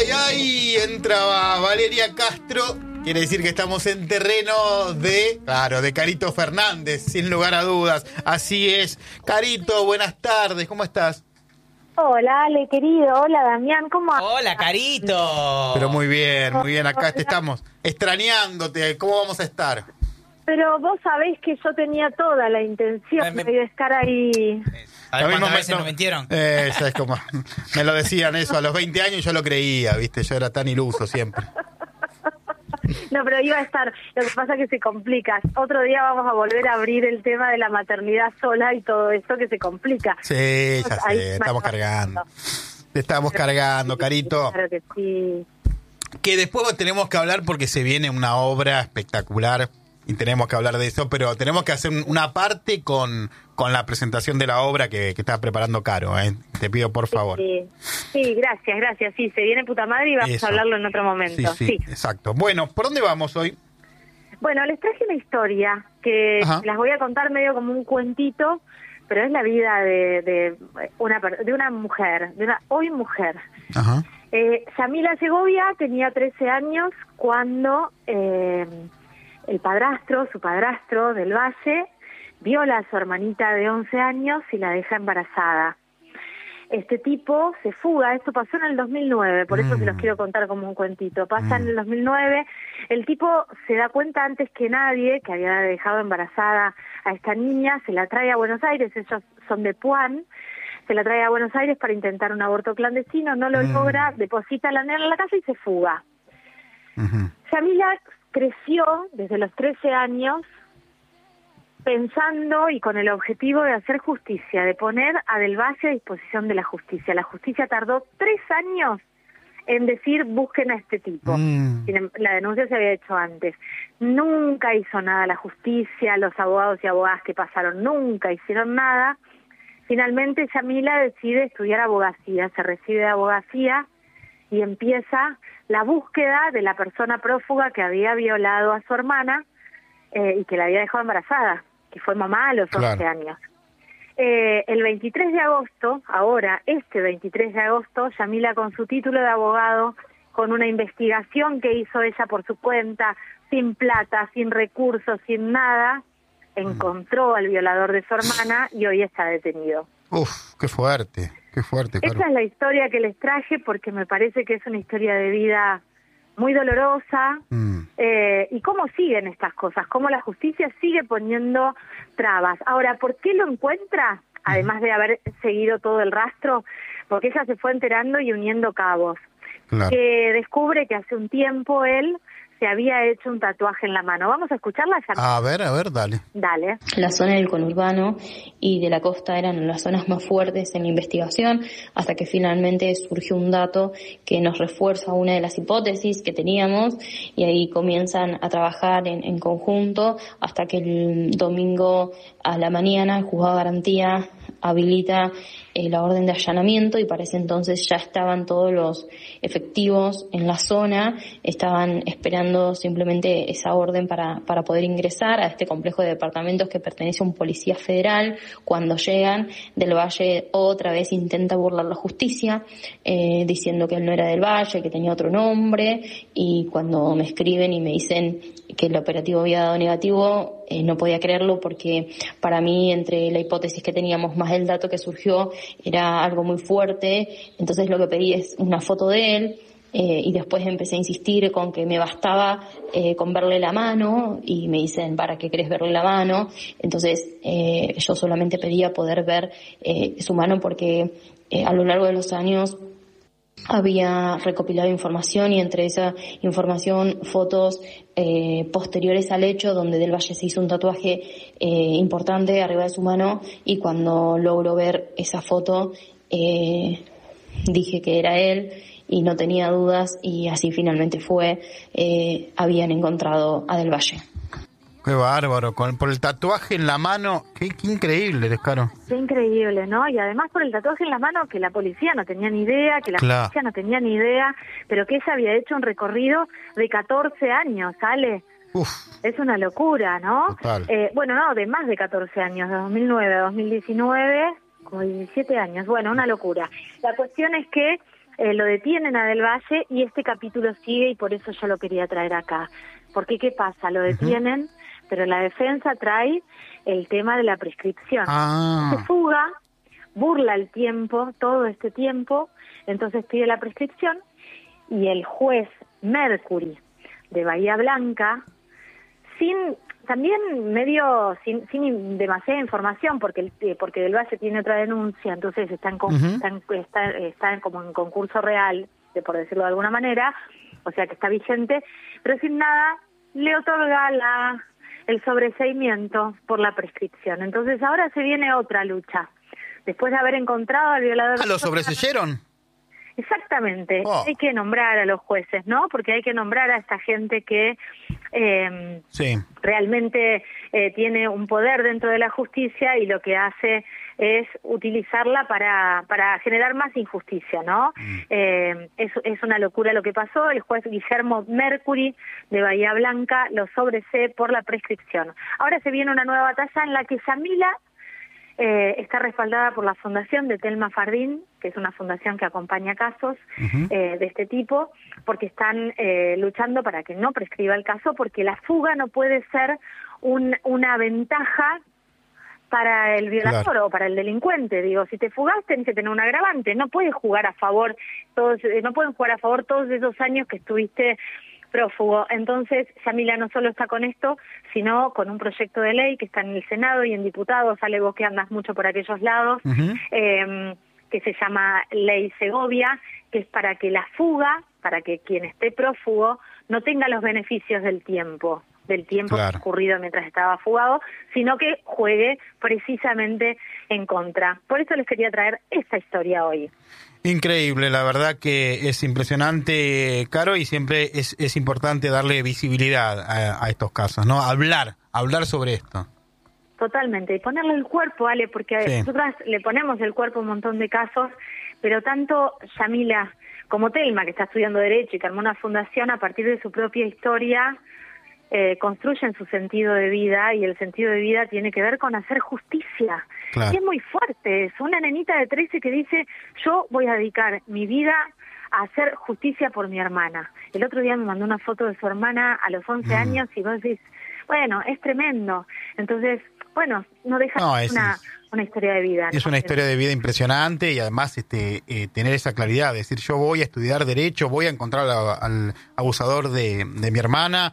ay, entraba Valeria Castro. Quiere decir que estamos en terreno de Carito Fernández, sin lugar a dudas. Así es. Carito, buenas tardes, ¿cómo estás? Hola, Ale, querido. Hola, Damián, ¿cómo andas? Hola, Carito. Pero muy bien, acá te estamos extrañándote. ¿Cómo vamos a estar? Pero vos sabés que yo tenía toda la intención de estar ahí. ¿Sabés cuántas veces nos mintieron? ¿Sabes cómo? Me lo decían eso a los 20 años y yo lo creía, ¿viste? Yo era tan iluso siempre. No, pero iba a estar. Lo que pasa es que se complica. Otro día vamos a volver a abrir el tema de la maternidad sola y todo esto que se complica. Sí, ya sé, estamos cargando. Te estamos cargando, Carito. Claro que sí. Que después tenemos que hablar porque se viene una obra espectacular y tenemos que hablar de eso, pero tenemos que hacer una parte con la presentación de la obra que está preparando Caro, ¿eh? Te pido por favor. Sí, gracias. Sí, se viene puta madre y vamos a hablarlo en otro momento. Sí, exacto. Bueno, ¿por dónde vamos hoy? Bueno, les traje una historia que las voy a contar medio como un cuentito, pero es la vida de una mujer, de una hoy mujer. Ajá. Yamila Segovia tenía 13 años cuando su padrastro del Valle, viola a su hermanita de 11 años y la deja embarazada. Este tipo se fuga, esto pasó en el 2009, por eso se los quiero contar como un cuentito. Pasa en el 2009, el tipo se da cuenta antes que nadie que había dejado embarazada a esta niña, se la trae a Buenos Aires, ellos son de Puan, se la trae a Buenos Aires para intentar un aborto clandestino, no lo logra, deposita la nena en la casa y se fuga. Yamila creció desde los 13 años pensando y con el objetivo de hacer justicia, de poner a Del Valle a disposición de la justicia. La justicia tardó 3 años en decir busquen a este tipo. La denuncia se había hecho antes. Nunca hizo nada la justicia, los abogados y abogadas que pasaron nunca hicieron nada. Finalmente Yamila decide estudiar abogacía, se recibe de abogacía y empieza la búsqueda de la persona prófuga que había violado a su hermana y que la había dejado embarazada, que fue mamá a los 11 años. El 23 de agosto, este 23 de agosto, Yamila con su título de abogado, con una investigación que hizo ella por su cuenta, sin plata, sin recursos, sin nada, encontró al violador de su hermana y hoy está detenido. Uf, qué fuerte, Caro. Esa es la historia que les traje porque me parece que es una historia de vida muy dolorosa. Y cómo siguen estas cosas, cómo la justicia sigue poniendo trabas. Ahora, ¿por qué lo encuentra? Además de haber seguido todo el rastro, porque ella se fue enterando y uniendo cabos. Claro. Que descubre que hace un tiempo él se había hecho un tatuaje en la mano. ¿Vamos a escucharla? A ver, dale. Dale. La zona del conurbano y de la costa eran las zonas más fuertes en la investigación, hasta que finalmente surgió un dato que nos refuerza una de las hipótesis que teníamos, y ahí comienzan a trabajar en conjunto hasta que el domingo a la mañana el juzgado de garantía habilita la orden de allanamiento, y para ese entonces ya estaban todos los efectivos en la zona, estaban esperando simplemente esa orden para poder ingresar a este complejo de departamentos que pertenece a un policía federal. Cuando llegan, Del Valle otra vez intenta burlar la justicia, diciendo que él no era Del Valle, que tenía otro nombre, y cuando me escriben y me dicen que el operativo había dado negativo, no podía creerlo, porque para mí, entre la hipótesis que teníamos más el dato que surgió, era algo muy fuerte. Entonces lo que pedí es una foto de él, y después empecé a insistir con que me bastaba con verle la mano, y me dicen, ¿para qué querés verle la mano? Entonces yo solamente pedía poder ver su mano, porque a lo largo de los años había recopilado información, y entre esa información fotos posteriores al hecho, donde Del Valle se hizo un tatuaje importante arriba de su mano, y cuando logro ver esa foto dije que era él y no tenía dudas, y así finalmente fue. Habían encontrado a Del Valle. Qué bárbaro, por el tatuaje en la mano, qué increíble, Caro. Qué increíble, ¿no? Y además por el tatuaje en la mano, que la policía no tenía ni idea, que la justicia no tenía ni idea, pero que ella había hecho un recorrido de 14 años, ¿sale? Uf. Es una locura, ¿no? De más de 14 años, de 2009 a 2019, como 17 años, bueno, una locura. La cuestión es que lo detienen a Del Valle y este capítulo sigue y por eso yo lo quería traer acá. Porque ¿qué pasa? Lo detienen, pero la defensa trae el tema de la prescripción. Se fuga, burla el tiempo, todo este tiempo, entonces pide la prescripción y el juez Mercury de Bahía Blanca, sin demasiada información, porque Del Valle tiene otra denuncia, entonces están como en concurso real, por decirlo de alguna manera, o sea que está vigente, pero sin nada le otorga el sobreseimiento por la prescripción. Entonces ahora se viene otra lucha. Después de haber encontrado al violador... ¿Lo sobreseyeron? Exactamente. Hay que nombrar a los jueces, ¿no? Porque hay que nombrar a esta gente que realmente tiene un poder dentro de la justicia y lo que hace es utilizarla para generar más injusticia, ¿no? Es una locura lo que pasó. El juez Guillermo Mercury de Bahía Blanca lo sobresee por la prescripción. Ahora se viene una nueva batalla en la que Yamila está respaldada por la fundación de Telma Fardín, que es una fundación que acompaña casos de este tipo, porque están luchando para que no prescriba el caso, porque la fuga no puede ser una ventaja para el violador o para el delincuente. Digo, si te fugas tenés que tener un agravante, no pueden jugar a favor todos esos años que estuviste prófugo. Entonces, Yamila no solo está con esto, sino con un proyecto de ley que está en el Senado y en diputados, sale vos que andas mucho por aquellos lados, que se llama Ley Segovia, que es para que la fuga, para que quien esté prófugo no tenga los beneficios del tiempo transcurrido mientras estaba fugado, sino que juegue precisamente en contra. Por eso les quería traer esta historia hoy. Increíble, la verdad que es impresionante, Caro, y siempre es importante darle visibilidad a estos casos, ¿no? Hablar sobre esto. Totalmente, y ponerle el cuerpo, Ale, porque nosotras le ponemos el cuerpo a un montón de casos, pero tanto Yamila como Telma, que está estudiando Derecho y que armó una fundación a partir de su propia historia, construyen su sentido de vida, y el sentido de vida tiene que ver con hacer justicia. Claro. Y es muy fuerte, es una nenita de 13 que dice, yo voy a dedicar mi vida a hacer justicia por mi hermana. El otro día me mandó una foto de su hermana a los 11 años y vos decís, bueno, es tremendo. Entonces, bueno, no deja una historia de vida. Es una historia de vida impresionante, y además tener esa claridad, decir, yo voy a estudiar Derecho, voy a encontrar al abusador de mi hermana,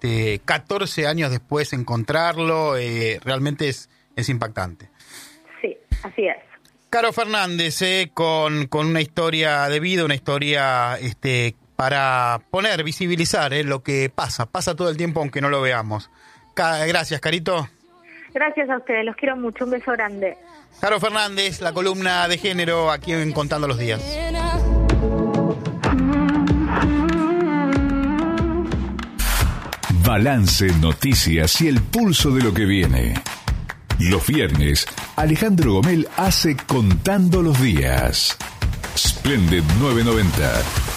14 años después encontrarlo, realmente es impactante. Sí, así es. Caro Fernández, con una historia de vida, una historia para visibilizar lo que pasa todo el tiempo aunque no lo veamos. Gracias, Carito. Gracias a ustedes, los quiero mucho, un beso grande. Caro Fernández, la columna de género aquí en Contando los Días. Balance, noticias y el pulso de lo que viene. Los viernes, Alejandro Gomel hace Contando los Días. Splendid 990.